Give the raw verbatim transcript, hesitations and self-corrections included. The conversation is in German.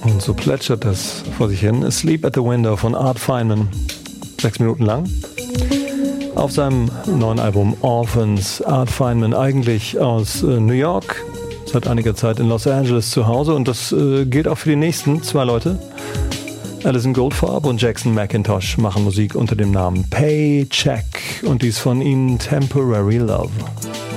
Und so plätschert das vor sich hin. Asleep at the Window von Art Feynman. Sechs Minuten lang. Auf seinem neuen Album Orphans. Art Feynman, eigentlich aus äh, New York, seit einiger Zeit in Los Angeles zu Hause. Und das äh, gilt auch für die nächsten zwei Leute. Alison Goldfarb und Jackson McIntosh machen Musik unter dem Namen Paycheck. Und dies von ihnen Temporary Love.